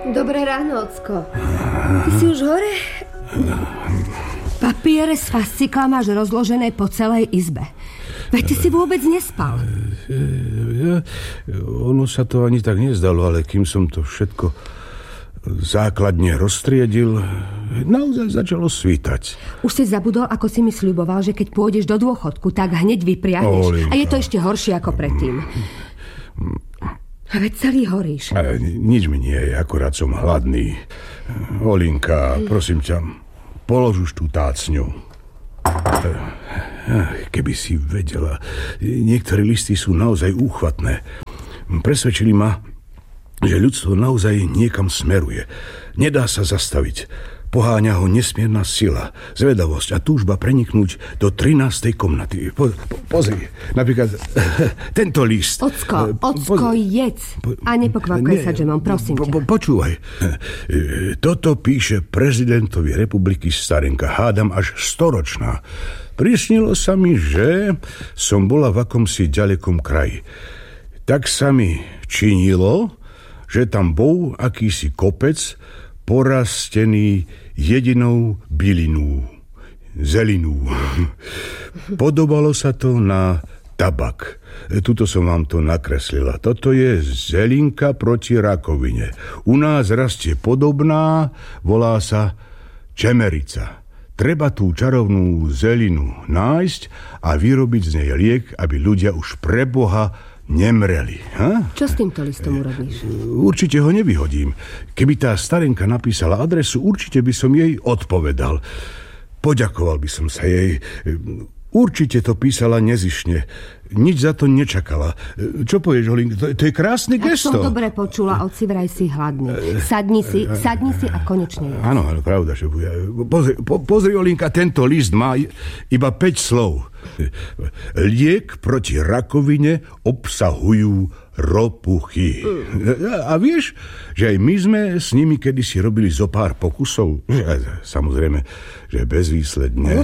Dobré ráno, ocko. Ty si už hore? Papiere s fascikla máš rozložené po celej izbe. Veď ty si vôbec nespal. Ono sa to ani tak nezdalo, ale kým som to všetko základne roztriedil, naozaj začalo svítať. Už si zabudol, ako si mi sľuboval, že keď pôjdeš do dôchodku, tak hneď vypriahneš. Olinka. A je to ešte horšie ako predtým. A veď celý horíš. Nič mi nie je, akorát som hladný. Olinka, prosím ťa, polož už tú tácňu. Keby si vedela, niektoré listy sú naozaj úchvatné. Presvedčili ma, že ľudstvo naozaj niekam smeruje. Nedá sa zastaviť. Poháňa ho nesmierna sila, zvedavosť a túžba preniknúť do 13. komnaty. Pozri, napríklad tento list. Ocko, jedz. A nepokvapkaj sa džemom, prosím ťa. Počúvaj. Toto píše prezidentovi republiky Starenka, hádam až 100-ročná. Prisnilo sa mi, že som bola v akomsi ďalekom kraji. Tak sa mi činilo, že tam bol akýsi kopec porastený jedinou bylinu, zelinu. Podobalo sa to na tabak. Tuto som vám to nakreslila. Toto je zelinka proti rakovine. U nás rastie podobná, volá sa čemerica. Treba tú čarovnú zelinu nájsť a vyrobiť z nej liek, aby ľudia už pre Boha nemreli. Ha? Čo s týmto listom urobíš? Určite ho nevyhodím. Keby tá Starenka napísala adresu, určite by som jej odpovedal. Poďakoval by som sa jej. Určite to písala nezišne. Nič za to nečakala. Čo povieš, Holinka? To je krásne gesto. Ak som dobre počula, oci, vraj si hladný. Sadni si a konečne jedz. Áno, pravda, že bude. Pozri, Holinka, tento list má iba 5 slov. Liek proti rakovine obsahujú ropuchy. A vieš, že aj my sme s nimi kedysi robili zo pár pokusov? Samozrejme, že bezvýsledne.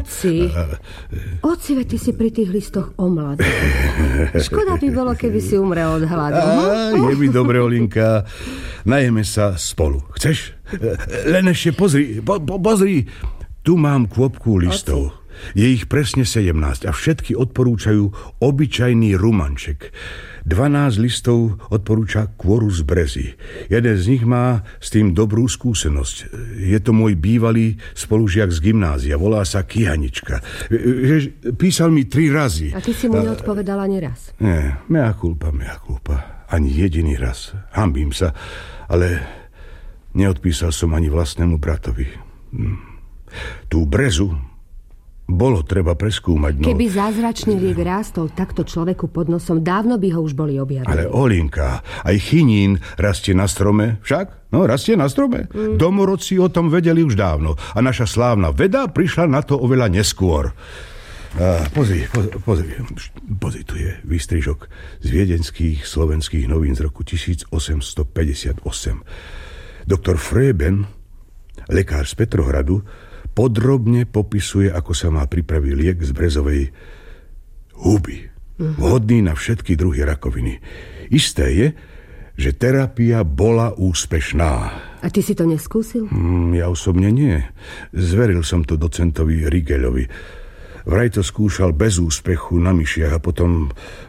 Oci, veď ty si pri tých listoch omladý. Škoda by bolo, keby si umrel od hladu. Je mi dobre, Olinka. Najeme sa spolu. Chceš? Len ešte pozri. Tu mám kôpku listov. Oci. Je ich presne 17 a všetky odporúčajú obyčajný rumanček. 12 listov odporúča Quorus brezi. Jeden z nich má s tým dobrú skúsenosť. Je to môj bývalý spolužiak z gymnázia. Volá sa Kyhanička. Písal mi 3 razy. A ty si mu neodpovedal ani raz? Nie, mea culpa. Ani jediný raz. Hanbím sa, ale neodpísal som ani vlastnému bratovi. Tú brezu bolo treba preskúmať. Keby zázračný liek rástol takto človeku pod nosom, dávno by ho už boli objavili. Ale Olinka, aj chinín rastie na strome, však? No, rastie na strome. Domorodci o tom vedeli už dávno. A naša slávna veda prišla na to oveľa neskôr. Pozri, tu je výstrižok z viedenských slovenských novín z roku 1858. Doktor Freben, lekár z Petrohradu, podrobne popisuje, ako sa má pripraviť liek z brezovej huby. Vhodný na všetky druhy rakoviny. Isté je, že terapia bola úspešná. A ty si to neskúsil? Ja osobne nie. Zveril som to docentovi Rigeľovi. Vraj to skúšal bez úspechu na myšiach a potom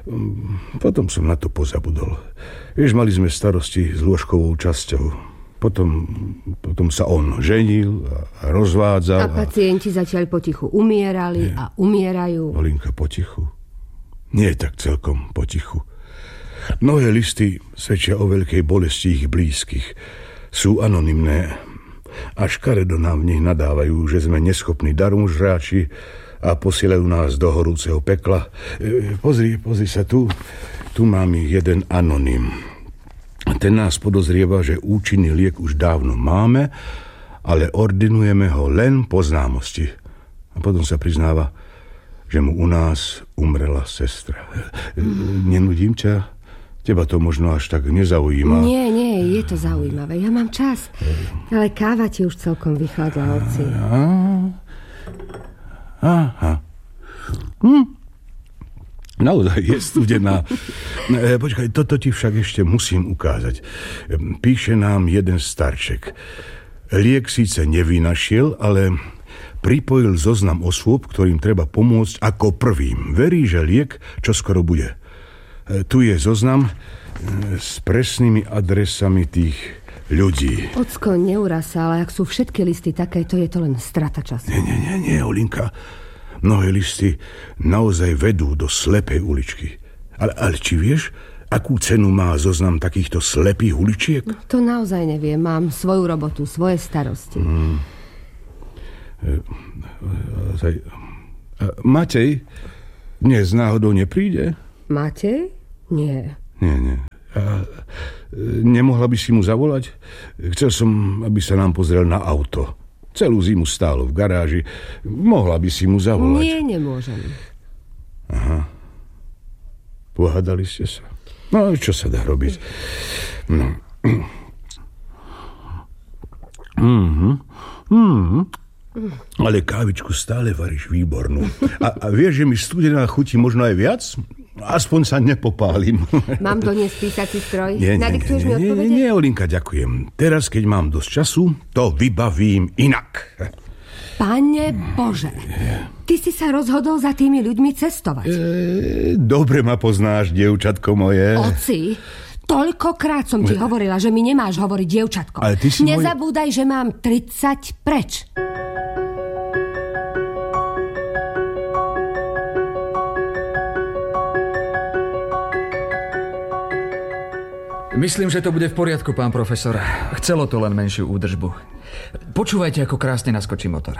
som na to pozabudol. Vieš, mali sme starosti s lôžkovou časťou. Potom sa on ženil a rozvádzal. A pacienti zatiaľ potichu umierali a umierajú. Olinka, potichu? Nie tak celkom potichu. Mnohé listy svedčia o veľkej bolesti ich blízkych. Sú anonymné. A škaredo nám v nich nadávajú, že sme neschopní darúžráči a posielajú nás do horúceho pekla. Pozri sa tu. Tu mám jeden anonym. Ten nás podozrieva, že účinný liek už dávno máme, ale ordinujeme ho len po známosti. A potom sa priznáva, že mu u nás umrela sestra. Nenudím ťa? Teba to možno až tak nezaujíma. Nie, je to zaujímavé. Ja mám čas. Ale káva ti už celkom vychladla, oci. Aha. Naozaj je studená. Počkaj, toto ti však ešte musím ukázať. Píše nám jeden starček. Liek síce nevynašiel, ale pripojil zoznam osôb, ktorým treba pomôcť ako prvým. Verí, že liek čoskoro bude. Tu je zoznam s presnými adresami tých ľudí. Ocko, neuráz sa, ale ak sú všetky listy takéto, je to len strata času. Nie, Olinka. Mnohé listy naozaj vedú do slepej uličky. Ale či vieš, akú cenu má zoznam takýchto slepých uličiek? To naozaj neviem. Mám svoju robotu, svoje starosti. Matej dnes náhodou nepríde? Matej? Nie. Nie. Nemohla by si mu zavolať? Chcel som, aby sa nám pozrel na auto. Celú zimu stálo v garáži. Mohla by si mu zavolať. Nie, nemôžem. Aha. Pohádali ste sa? No, čo sa dá robiť? No. Ale kávičku stále varíš výbornú. A vieš, že mi studená chutí možno aj viac? Aspoň sa nepopálim. Mám doniesť písací stroj? Nie, Nadiktuješ mi odpovede? Nie, Olinka, ďakujem. Teraz, keď mám dosť času, to vybavím inak. Pane Bože, ty si sa rozhodol za tými ľuďmi cestovať. Dobre ma poznáš, dievčatko moje. Oci, toľkokrát som ti hovorila, že mi nemáš hovoriť dievčatko. Ale ty si Nezabúdaj, že mám 30 preč. Myslím, že to bude v poriadku, pán profesor. Chcelo to len menšiu údržbu. Počúvajte, ako krásne naskočí motor.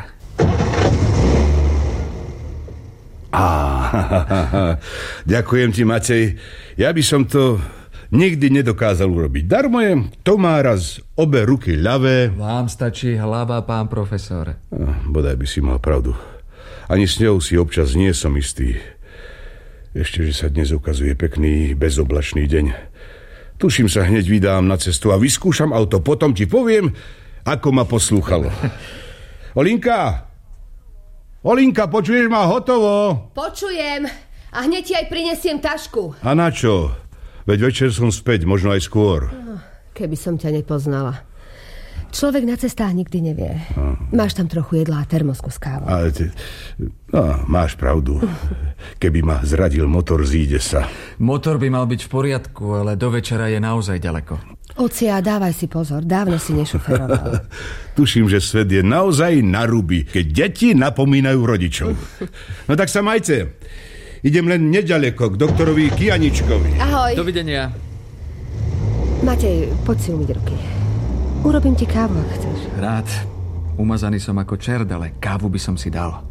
Ďakujem ti, Matej. Ja by som to nikdy nedokázal urobiť. Darmo je, to má raz obe ruky ľavé. Vám stačí hlava, pán profesor. Bodaj by si mal pravdu. Ani s ňou si občas nie som istý. Ešte, že sa dnes ukazuje pekný, bezoblačný deň. Tuším, sa hneď vydám na cestu a vyskúšam auto. Potom ti poviem, ako ma poslúchalo. Olinka, počuješ ma? Hotovo? Počujem. A hneď ti aj prinesiem tašku. A na čo? Veď večer som späť, možno aj skôr. Keby som ťa nepoznala. Človek na cestách nikdy nevie. Máš tam trochu jedla a termosku s kávou. Ale máš pravdu. Keby ma zradil motor, zíde sa. Motor by mal byť v poriadku, ale do večera je naozaj ďaleko. Ocia, dávaj si pozor, dávno si nešoferoval. Tuším, že svet je naozaj na ruby, keď deti napomínajú rodičov. No tak sa majte. Idem len neďaleko k doktorovi Kianičkovi. Ahoj. Dovidenia. Matej, poď si umyť ruky. Urobím ti kávu, ak chceš. Rád. Umazaný som ako čert, ale kávu by som si dal.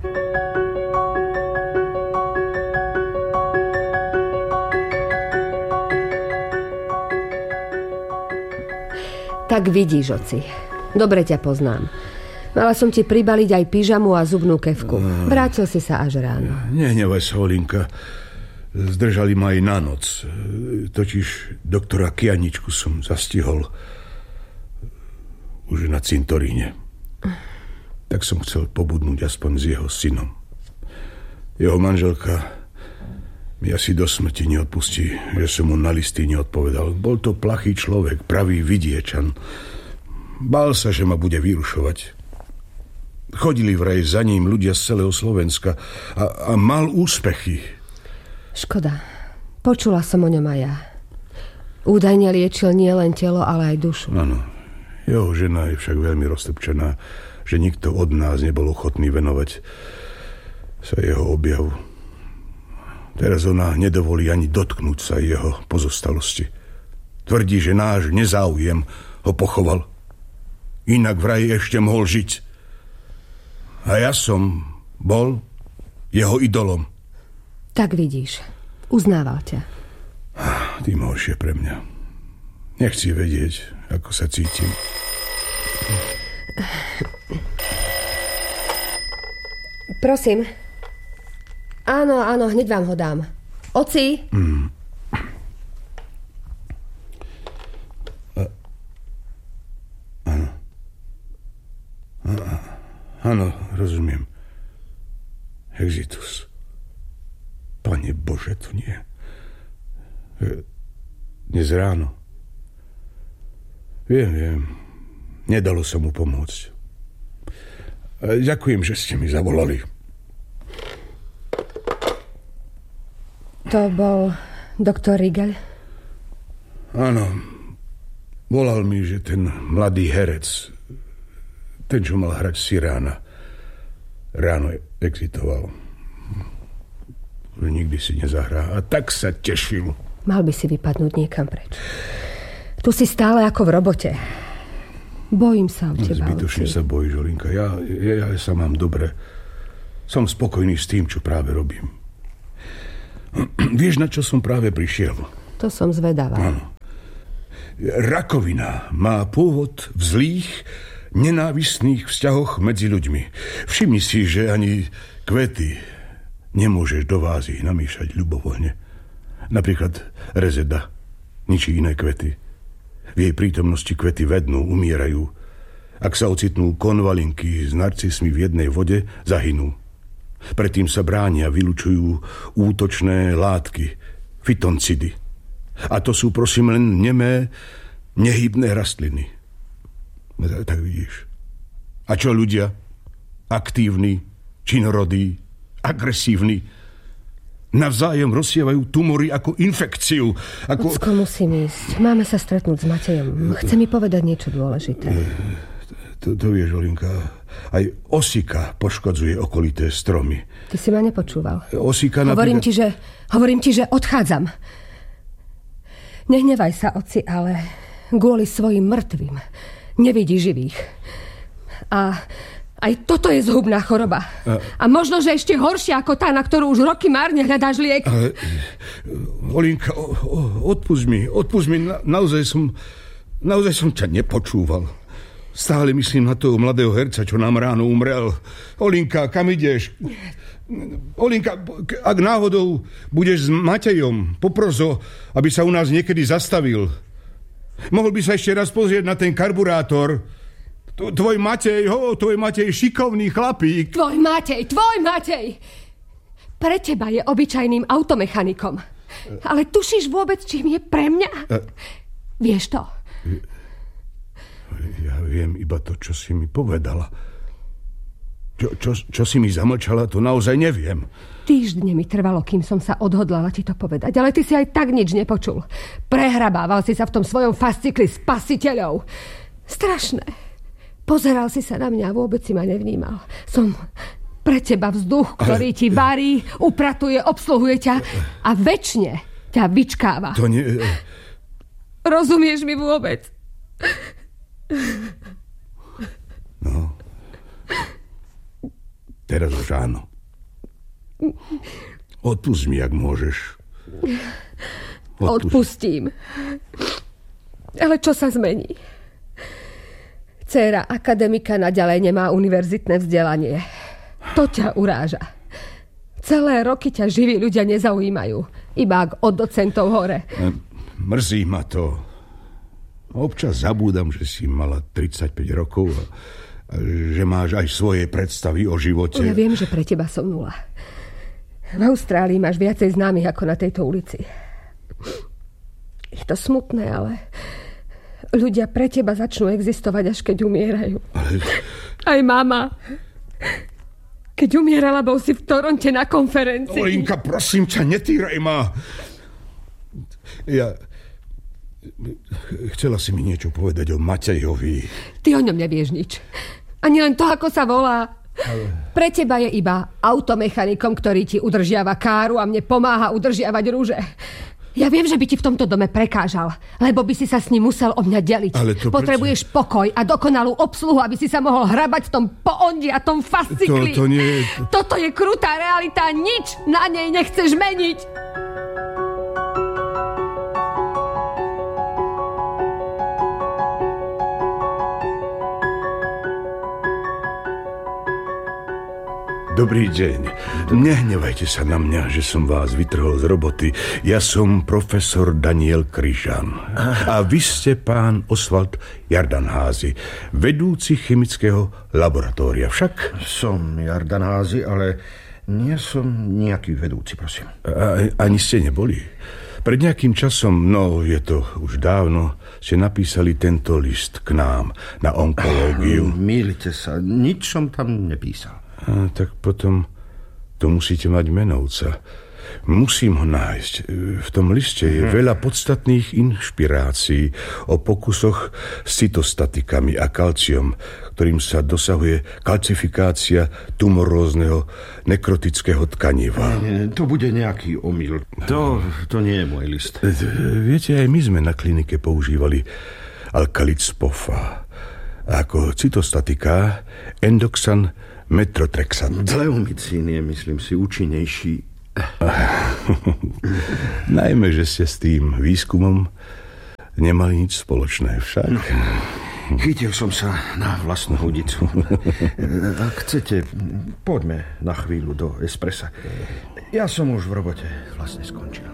Tak vidíš, oci. Dobre ťa poznám. Mala som ti pribaliť aj pyžamu a zubnú kefku. Vrátil si sa až ráno. Nehnevaj sa, Olinka. Zdržali ma aj na noc. Totiž doktora Kianičku som zastihol už na cintoríne. Tak som chcel pobudnúť aspoň s jeho synom. Jeho manželka mi asi do smrti neodpustí, že som mu na listy neodpovedal. Bol to plachý človek, pravý vidiečan. Bál sa, že ma bude vyrušovať. Chodili vraj za ním ľudia z celého Slovenska a mal úspechy. Škoda. Počula som o ňom aj ja. Údajne liečil nie len telo, ale aj dušu. Áno. Jeho žena je však veľmi roztrpčená, že nikto od nás nebol ochotný venovať sa jeho objavu. Teraz ona nedovolí ani dotknúť sa jeho pozostalosti. Tvrdí, že náš nezáujem ho pochoval. Inak vraj ešte mohol žiť. A ja som bol jeho idolom. Tak vidíš, uznával ťa. Tým horšie pre mňa. Nechci vedieť, ako sa cítim. Prosím. Áno, hneď vám ho dám. Oci? Áno, rozumiem. Exitus. Pani Pane Bože, to nie. Dnes ráno. Viem. Nedalo sa mu pomôcť. Ďakujem, že ste mi zavolali. To bol doktor Rigel? Áno. Volal mi, že ten mladý herec, ten, čo mal hrať Cyrána, ráno exitoval. Nikdy si nezahrá. A tak sa tešil. Mal by si vypadnúť niekam preč. Tu si stále ako v robote. Bojím sa o teba. Zbytočne sa bojíš, Olinka. Ja sa mám dobre. Som spokojný s tým, čo práve robím. Vieš, na čo som práve prišiel? To som zvedavá. Áno. Rakovina má pôvod v zlých, nenávistných vzťahoch medzi ľuďmi. Všimni si, že ani kvety nemôžeš do vázy namíšať ľubovoľne. Napríklad rezeda ničí iné kvety. V jej prítomnosti kvety vednú, umierajú. Ak sa ocitnú konvalinky s narcismi v jednej vode, zahynú. Predtým sa bránia, vylučujú útočné látky, fytoncidy. A to sú, prosím, len nemé, nehybné rastliny. Tak vidíš. A čo ľudia? Aktívni, činorodí, agresívni. Navzájom rozsievajú tumory ako infekciu. Ocko, musím ísť. Máme sa stretnúť s Matejom. Chce mi povedať niečo dôležité. To vieš, Olinka. Aj osika poškodzuje okolité stromy. Ty si ma nepočúval. Osika Hovorím ti, že odchádzam. Nehnevaj sa, oci, ale kvôli svojim mŕtvým nevidí živých. A aj toto je zhubná choroba. A možno, že ešte horšia ako tá, na ktorú už roky márne hľadáš liek. Ale, Olinka, odpusť mi. Naozaj som ťa nepočúval. Stále myslím na toho mladého herca, čo nám ráno umrel. Olinka, kam ideš? Olinka, ak náhodou budeš s Matejom, popros ho, aby sa u nás niekedy zastavil. Mohol by sa ešte raz pozrieť na ten karburátor. Tvoj Matej, šikovný chlapík. Tvoj Matej! Pre teba je obyčajným automechanikom. Ale tušíš vôbec, čím je pre mňa? Vieš to? Ja viem iba to, čo si mi povedala. Čo si mi zamlčala, to naozaj neviem. Týždne mi trvalo, kým som sa odhodlala ti to povedať, ale ty si aj tak nič nepočul. Prehrabával si sa v tom svojom fascikli spasiteľov. Strašné. Pozeral si sa na mňa a vôbec si ma nevnímal. Som pre teba vzduch, ktorý ti varí, upratuje, obsluhuje ťa a večne ťa vyčkáva. To nie... Rozumieš mi vôbec? No... Teraz už áno. Odpusť mi, ak môžeš. Odpustím. Ale čo sa zmení? Dcéra akademika naďalej nemá univerzitné vzdelanie. To ťa uráža. Celé roky ťa živí ľudia nezaujímajú. Iba ak od docentov hore. Mrzí ma to. Občas zabúdam, že si mala 35 rokov a že máš aj svoje predstavy o živote. Ja viem, že pre teba som nula. V Austrálii máš viacej známych ako na tejto ulici. Je to smutné, ale ľudia pre teba začnú existovať, až keď umierajú. Ale... Aj mama. Keď umierala, bol si v Toronte na konferencii. Olinka, prosím ťa, netýraj ma. Chcela si mi niečo povedať o Matejovi. Ty o ňom nevieš nič. Ani len to, ako sa volá. Ale... Pre teba je iba automechanikom, ktorý ti udržiava káru a mne pomáha udržiavať rúže. Ja viem, že by ti v tomto dome prekážal, lebo by si sa s ním musel o mňa deliť. Potrebuješ pokoj a dokonalú obsluhu, aby si sa mohol hrabať v tom poondi a tom fascikli. To nie... Toto je krutá realita, nič na nej nechceš meniť. Dobrý deň. Nehnevajte sa na mňa, že som vás vytrhol z roboty. Ja som profesor Daniel Kryžan. A vy ste pán Oswald Jardanházy, vedúci chemického laboratória. Však? Som Jardanházy, ale Nie som nejaký vedúci, prosím. Ani ste neboli? Pred nejakým časom, no je to už dávno, ste napísali tento list k nám na onkológiu. Mýlite sa, nič som tam nepísal. Tak potom to musíte mať Menovca. Musím ho nájsť. V tom liste je veľa podstatných inšpirácií o pokusoch s cytostatikami a kalciom, ktorým sa dosahuje kalcifikácia tumorózneho nekrotického tkaniva. To bude nejaký omyl. To nie je môj list. Viete, aj my sme na klinike používali alkalit spofa. Ako cytostatika endoxan metrotrexat. Leomycín je, myslím si, účinnejší. Najmä, že ste s tým výskumom nemali nič spoločné však. Chytil som sa na vlastnú hudicu. Ak chcete, poďme na chvíľu do espressa. Ja som už v robote vlastne skončil.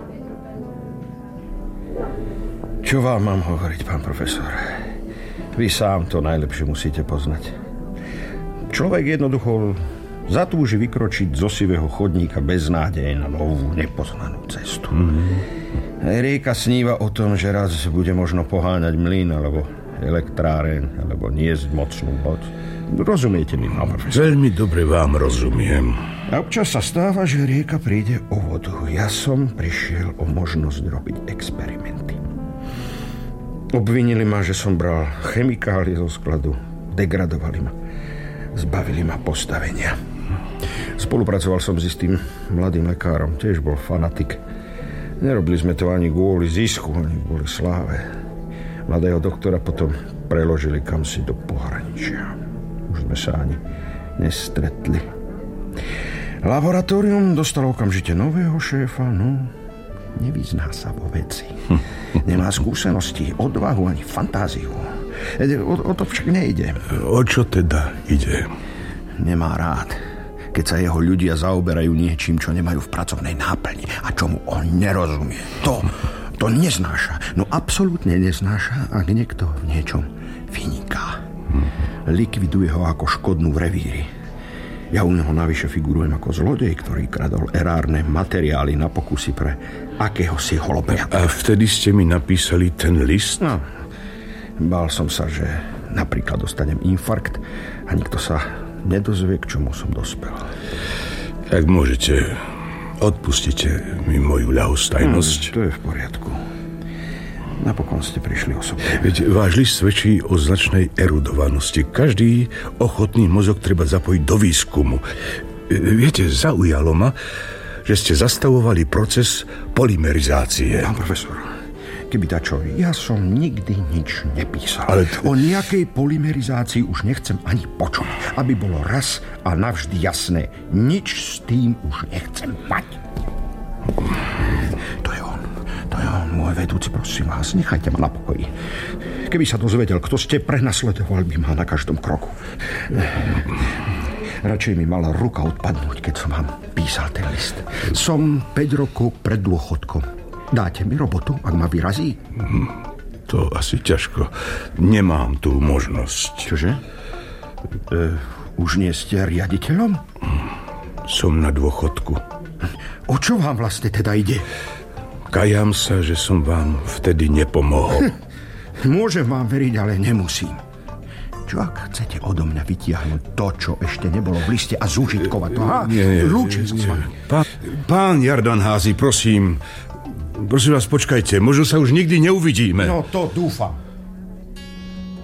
Čo vám mám hovoriť, pán profesor? Vy sám to najlepšie musíte poznať. Človek jednoducho zatúži vykročiť zo sivého chodníka bez nádeje na novú, nepoznanú cestu. Rieka sníva o tom, že raz bude možno poháňať mlyn, alebo elektráreň, alebo niesť mocnú moc. Rozumiete mi, pán profesor? Veľmi dobre vám rozumiem. A občas sa stáva, že rieka príde o vodu. Ja som prišiel o možnosť robiť experimenty. Obvinili ma, že som bral chemikálie zo skladu. Degradovali ma. Zbavili ma postavenia. Spolupracoval som s istým mladým lekárom, tiež bol fanatik. Nerobili sme to ani kvôli zisku, ani kvôli sláve. Mladého doktora potom preložili kamsi do pohraničia. Už sme sa ani nestretli. Laboratórium dostalo okamžite nového šéfa, no nevyzná sa vo veci. Nemá skúsenosti, odvahu ani fantáziu. O to však nejde. O čo teda ide? Nemá rád, keď sa jeho ľudia zaoberajú niečím, čo nemajú v pracovnej náplni a čomu on nerozumie. To neznáša. No absolútne neznáša, ak niekto v niečom vyniká. Likviduje ho ako škodnú v revíri. Ja u neho navyše figurujem ako zlodej, ktorý kradol erárne materiály na pokusy pre akéhosi holobeja. A vtedy ste mi napísali ten list? No, bál som sa, že napríklad dostanem infarkt a nikto sa nedozvie, k čomu som dospel. Ak môžete, odpustite mi moju ľahostajnosť. To je v poriadku. Napokon ste prišli osobne. Veď váš list svedčí o značnej erudovanosti. Každý ochotný mozog treba zapojiť do výskumu. Viete, zaujalo ma, že ste zastavovali proces polymerizácie. Pán profesor, keby dačo, ja som nikdy nič nepísal. Ale o nejakej polymerizácii už nechcem ani počuť. Aby bolo raz a navždy jasné, nič s tým už nechcem mať. To je on, môj vedúci, prosím vás, nechajte ma na pokoji. Keby sa dozvedel, kto ste, prenasledoval by ma na každom kroku. Radšej mi mala ruka odpadnúť, keď som vám písal ten list. Som 5 rokov pred dôchodkom. Dáte mi robotu, ak ma vyrazí? To asi ťažko. Nemám tú možnosť. Čože? Už nie ste riaditeľom? Som na dôchodku. O čo vám vlastne teda ide? Kajám sa, že som vám vtedy nepomohol. Môžem vám veriť, ale nemusím. Čo ak chcete odo mňa vytiahnuť to, čo ešte nebolo v liste a zúžitkovať to? Lúčim sa s vami. Pán Jardanházy, prosím vás, počkajte. Možno sa už nikdy neuvidíme. No to dúfam.